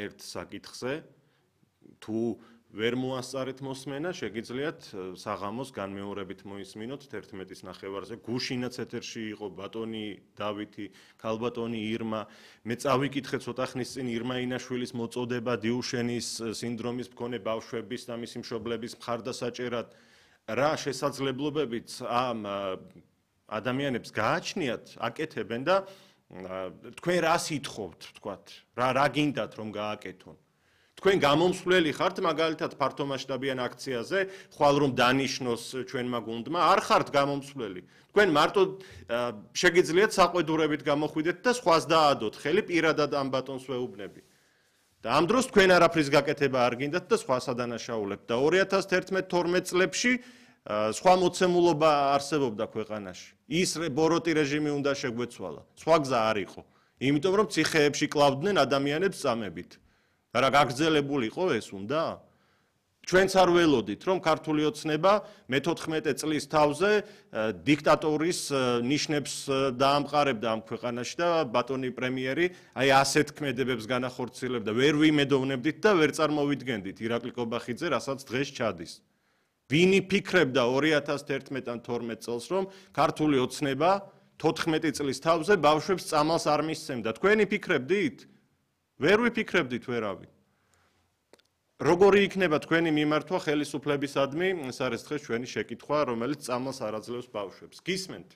ერთ საკითხზე თუ ვერ მოასწარეთ მოსმენა, შეგიძლიათ საღამოს განმეორებით მოისმინოთ 11-ის ნახევარზე. გუშინაც ეთერში იყო ბატონი დავითი, ქალბატონი ირმა. მე წავიკითხე ცოტა ხნის წინ ირმა ინაშვილის მოწოდება დიუშენის სინდრომის მქონე ბავშვების და მისი მშობლების მხარდასაჭერად. რა შესაძლებლობებით ამ ადამიანებს გააჩნიათ, აკეთებენ და თქვენ რას ითხოვთ, თქვათ, რა გინდათ რომ გააკეთონ? თქვენ გამომსვლელი ხართ მაგალითად ფართომასშტაბიან აქციაზე, ხვალ რომ დანიშნოს ჩვენმა გუნდმა, არ ხართ გამომსვლელი. თქვენ მარტო შეგიძლიათ საყვედურებით გამოხვიდეთ და სხვას დაადოთ ხელი პირადად ამ ბატონს ვეუბნები. და ამ დროს თქვენ არაფრის გაკეთება არ გინდათ და სხვას ადანაშაულებთ. და 2011-12 წლებში სხვა მოცემულობა არსებობდა ქვეყანაში. ის ბოროტი რეჟიმი უნდა შეგვეცვალა. სხვა გზა არ იყო. იმიტომ რომ ციხეებში კლავდნენ ადამიანებს წამებით. რა გაგრძელებული იყო ეს უნდა? ჩვენც არ ველოდით რომ ქართული ოცნება მე-14 წლის თავზე დიქტატორის ნიშნებს დაამყარებდა ამ ქვეყანაში და ბატონი პრემიერი აი ასეთ ქმედებებს განახორციელებდა. ვერ ვიმედოვნებდით და ვერ წარმოვიდგენდით ირაკლი კობახიძე, რასაც დღეს ჩადის. ვინი ფიქრებდა 2011-12 წელს რომ ქართული ოცნება 14 წლის თავზე ბავშვებს წამალს არ მისცემდა? თქვენი ფიქრებდით? ვერ ვიფიქრებდით ვერავინ. როგორი იქნება თქვენი მიმართვა ხელისუფლებისადმი, ეს არის დღეს ჩვენი შეკითხვა, რომელიც წამალს არ აძლევს ბავშვებს. გისმენთ?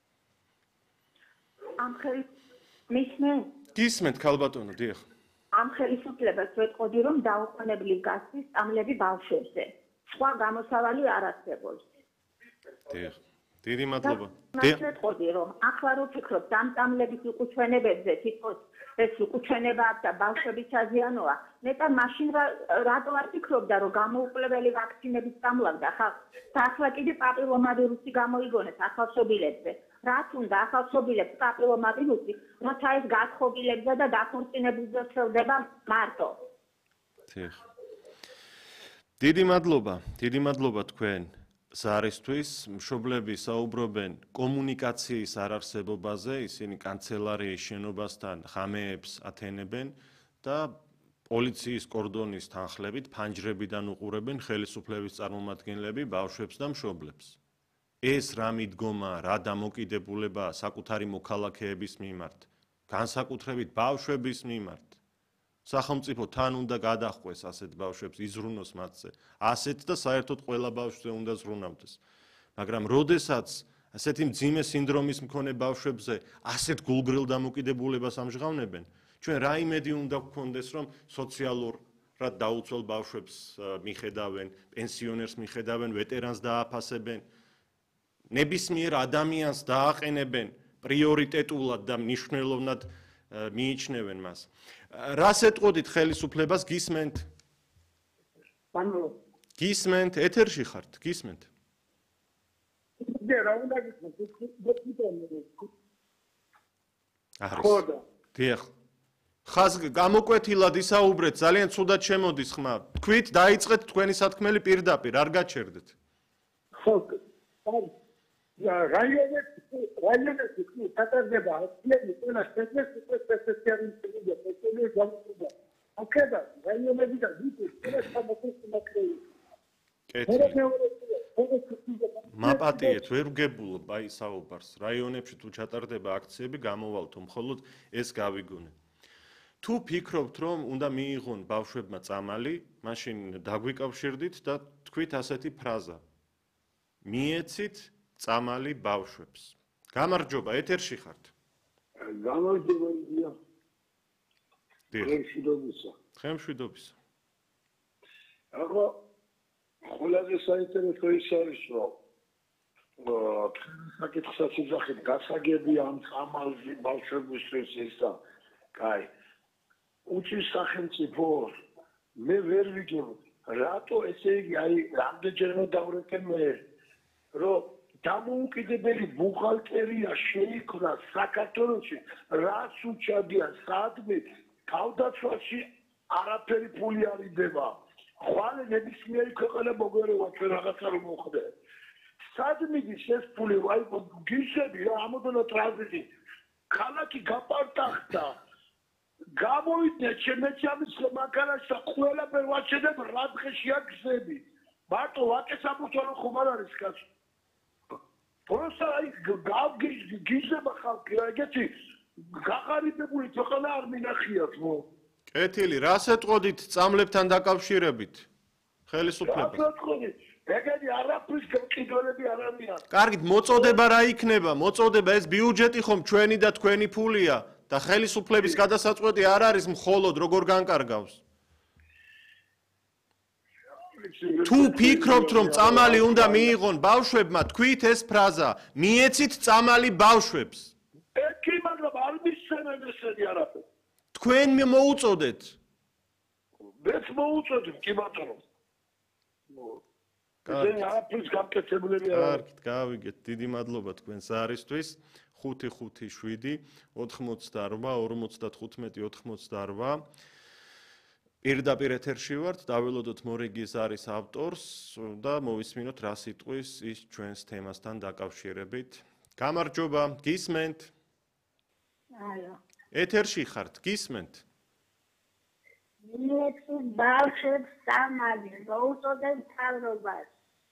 გისმენთ, ქალბატონო, დიახ. ამ ხელისუფლებას ვეტყოდი, რომ დაუყოვნებლივ გასცის წამლები ბავშვებზე. სხვა გამოსავალი არ არსებობს. დიახ. დიდი მადლობა. ვეტყოდი, რომ ახლა რო ფიქრობთ ამ წამლების უკუჩვენებებზე, თითქოს ეს უკუჩვენება და ბავშვების საზიანოა. ნეტა მაშინ რატო არ ფიქრობდა, რომ გამოუკვლებელი ვაქცინების წამლავდა ხალხს? და ახლა კიდე პაპილომავირუსი გამოიგონეს ახალშობილებზე. რაც უნდა ახალშობილებს პაპილომავირუსი, როცა ეს გათხოვილებდა და დაქორწინებულზე ვრცელდება მარტო. დიდი მადლობა თქვენ ზარისთვის. მშობლები საუბრობენ კომუნიკაციის არარსებობაზე, ისინი კანცელარიის შენობასთან ღამეებს ათენებენ და პოლიციის კორდონის თანხლებით ფანჯრებიდან უყურებენ ხელისუფლების წარმომადგენლები ბავშვებს და მშობლებს. ეს რა მიდგომა, რა დამოკიდებულება საკუთარი მოქალაქეების მიმართ, განსაკუთრებით ბავშვების მიმართ. სახელმწიფო თან უნდა გადახვეს ასეთ ბავშვებს, იზრუნოს მათზე. ასეთ და საერთოდ ყველა ბავშვზე უნდა ზრუნავდეს. მაგრამ როდესაც ასეთი მძიმე სინდრომის მქონე ბავშვებზე ასეთ გულგრილ დამოკიდებულებას ამჟღავნებენ, ჩვენ რა იმედი უნდა გქონდეს, რომ სოციალურად დაუცველ ბავშვებს მიხედავენ, პენსიონერს მიხედავენ, ვეტერანს დააფასებენ, ნებისმიერ ადამიანს დააყენებენ პრიორიტეტულად და მნიშვნელოვნად მიიჩნევენ მას. რას ეტყოდით ხელისუფლებას? გისმენთ? გისმენთ? ეთერში ხართ? გისმენთ? დიახ. ხას გამოკვეთილად ისაუბრეთ, ძალიან ცუდად შემოდის ხმა. თქვით დაიწყეთ თქვენი სათქმელი პირდაპირ, არ გაჩერდეთ. ხო, რაიონებში კატარდება აქციები ყველა სპეციალისტები აკედა რაიონები და ვიდეო მაპატიეთ, ვერ ვგებულობ აი საუბარს. რაიონებში თუ ჩატარდება აქციები, გამოვალთო, მხოლოდ ეს გავიგონე. თუ ფიქრობთ, რომ უნდა მიიღონ ბავშვებმა წამალი, მაშინ დაგვიკავშირდით და თქვით ასეთი ფრაზა. მიეცით წამალი ბავშვებს. გამარჯობა, ეთერში ხართ. გამარჯობა, იდია. ხემშვიდობისა. ახლა ყველაზე საინტერესო ის არის, რომ საკითხსაც იძახით, გასაგებია ამ წამალზე ბავშვებისთვის ის და კაი. უჩის სახელმწიფო მე ვერ ვიგებ, რატო ესე იგი აი რამდენჯერმე დავრეკენ მე, რომ დამოუკიდებელი ბუღალტერია შეიქმნა საქართველოში, რაც უჩადია სადმე თავდაცვაში არაფერი ფული არ იდება. ხვალე ნებისმიერი ქვეყანა მოგერევა ჩვენ რაღაცა რომ მოხდე. სადმიდის ეს ფული აი გიშები რა ამოდონა ტრანზიტი. ქალაქი გაპარტახდა. Გამოიდნენ შემეჩამის მანქანაში და ყველაფერი ვაჩერებ რა დღეში აგზები. მარტო ვაკესაბუთო ხომ არ არის კაცო. Просто აი გიზება ხალხი ეგეთი გაღარიბებული თოხანა არ მინახიათ მო. კეთილი, რას ეტყოდით წამლებთან დაკავშირებით? ხელისუფლებას. რას ეტყოდით? ეგეთი არაფრის გამყიდველები არ არიან. კარგით, მოწოდება რა იქნება? მოწოდება ეს ბიუჯეტი ხომ ჩვენი და თქვენი ფულია და ხელისუფლების გადასაწყვეტი არ არის მხოლოდ როგორ განკარგავს. თუ ფიქრობთ რომ წამალი უნდა მიიღონ ბავშვებმა, თქვით ეს ფრაზა, მიეცით წამალი ბავშვებს. კი, მაგრამ არ მისცემენ ესეთი არაფერი. თქვენ მოუწოდეთ. მეც მოუწოდებ, კი ბატონო. ეს არაფრის გამკეთებლები არ არის. კარგით, გავიგეთ. დიდი მადლობა თქვენს არისთვის. 557 88 55 88. პირდაპირ ეთერში ვართ, დაველოდოთ მორეგის არის ავტორს და მოვისმინოთ რა სიტყვის ის ჩვენს თემასთან დაკავშირებით. გამარჯობა, გისმენთ? აიო. ეთერში ხართ, გისმენთ? მიეცი ბავშვებს სამალი, მოუწოდებ მთავრობას.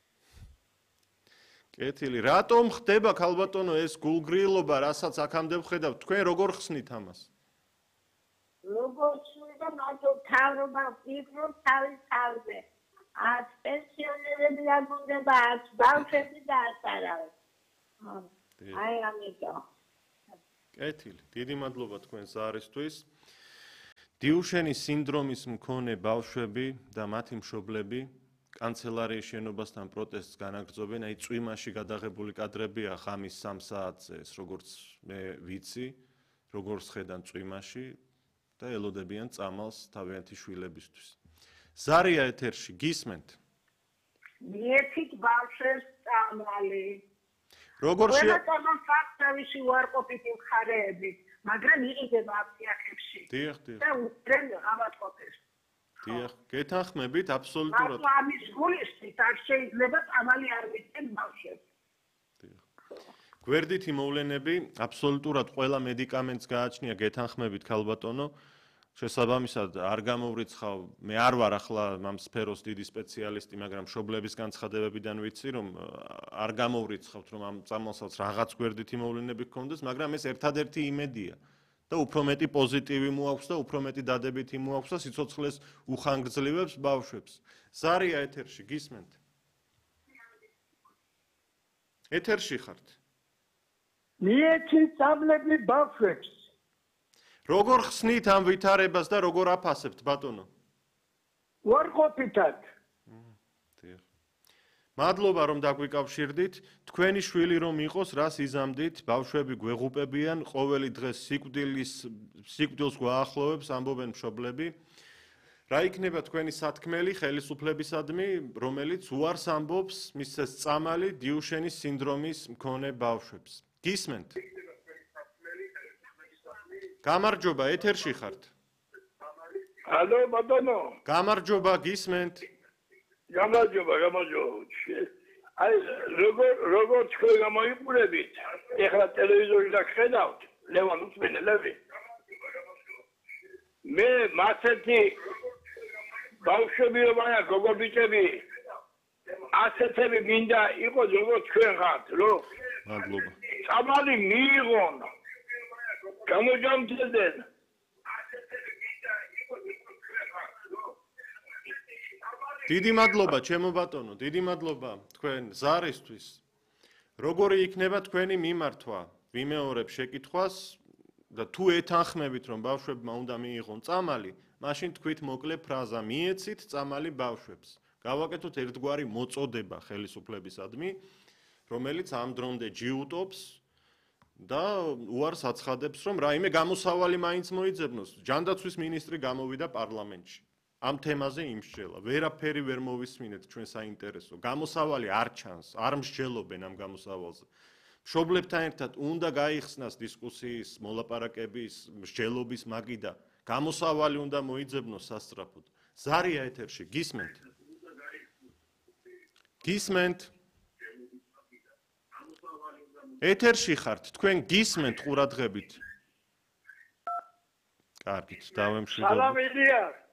კეთილი, რატომ ხდება ქალბატონო ეს გულგრილობა, რასაც აქამდე ვხედავთ, თქვენ როგორ ხსნით ამას? როგორც და მარტო მთავრობა ფიქრობს თავის თავზე. არც პენსიონერები არ გუნდება, არც ბავშვები და არც არავის. აი ამიტომ. კეთილი, დიდი მადლობა თქვენს არისთვის. დიუშენის სინდრომის მქონე ბავშვები და მათი მშობლები კანცელარიის შენობასთან პროტესტს განაგრძობენ, აი წვიმაში გადაღებული კადრებია ხამის 3 საათზე, ეს როგორც მე ვიცი, როგორც ხედან წვიმაში და ელოდებიან წამალს თავიანთი შვილებისთვის. ზარია ეთერში, გისმენთ? მიეცით ბავშვებს წამალი. როგორ ყველა წამალ ფაქტავში უარყოფითი მხარეები, მაგრამ იყიდება აფსიახებში. დიახ, დიახ. და უბრალოდ ავატყოფეს. დიახ, გეთანხმებით აბსოლუტურად. მაგრამ ამის გულისთვის არ შეიძლება წამალი არ მისცენ ბავშვებს. გვერდითი მოვლენები აბსოლუტურად ყველა მედიკამენტს გააჩნია გეთანხმებით ქალბატონო. შესაბამისად არ გამოვრიცხავ, მე არ ვარ ახლა ამ სფეროს დიდი სპეციალისტი, მაგრამ მშობლების განცხადებებიდან ვიცი, რომ არ გამოვრიცხავთ, რომ ამ წამალსაც რაღაც გვერდითი მოვლენები გქონდეს, მაგრამ ეს ერთადერთი იმედია და უფრო მეტი პოზიტივი მოაქვს და უფრო მეტი დადებითი მოაქვს და სიცოცხლეს უხანგრძლივებს ბავშვებს. ზარია ეთერში, გისმენთ? ეთერში ხართ? მიეცი წამლები ბავშვებს. როგორ ხსნით ამ ვითარებას და როგორ აფასებთ, ბატონო? უარყოფითად. მადლობა რომ დაგვიკავშირდით. თქვენი შვილი რომ იყოს, რას იზამდით? ბავშვები გვეღუპებიან, ყოველი დღეს სიკვდილს გვაახლოვებს, ამბობენ მშობლები. რა იქნება თქვენი სათქმელი ხელისუფლებისადმი, რომელიც უარს ამბობს მისცეს წამალი დიუშენის სინდრომის მქონე ბავშვებს? გისმენთ? გამარჯობა, ეთერში ხართ? ალო, ბატონო. გამარჯობა, გისმენთ? გამარჯობა. აი, როგორ თქვენ გამოიყურებით? ეხლა ტელევიზორში ხედავთ, ლევან უსმენელები. მე მასეთი ბავშვები ვარ, გოგო ბიჭები. ასეთები მინდა იყოს როგორც თქვენ ხართ, რო. მადლობა. წამალი მიიღონ. გამოჯამდნენ. დიდი მადლობა, ჩემო ბატონო, დიდი მადლობა თქვენ ზარისთვის. როგორი იქნება თქვენი მიმართვა? ვიმეორებ შეკითხვას და თუ ეთანხმებით, რომ ბავშვებმა უნდა მიიღონ წამალი, მაშინ თქვით მოკლე ფრაზა, მიეცით წამალი ბავშვებს. გავაკეთოთ ერთგვარი მოწოდება ხელისუფლებისადმი, რომელიც ამ დრომდე ჯიუტობს და უარს აცხადებს, რომ რაიმე გამოსავალი მაინც მოიძებნოს. ჯანდაცვის მინისტრი გამოვიდა პარლამენტში. ამ თემაზე იმსჯელა. ვერაფერი ვერ მოვისმინეთ ჩვენ საინტერესო. გამოსავალი არ ჩანს, არ მსჯელობენ ამ გამოსავალზე. მშობლებთან ერთად უნდა გაიხსნას დისკუსიის, მოლაპარაკების, მსჯელობის მაგიდა. გამოსავალი უნდა მოიძებნოს სასწრაფოდ. ზარია ეთერში, გისმენთ? გისმენთ? ეთერში ხართ, თქვენ გისმენთ ყურადღებით? კარგით, დავემშვიდობ. სალამ ილია.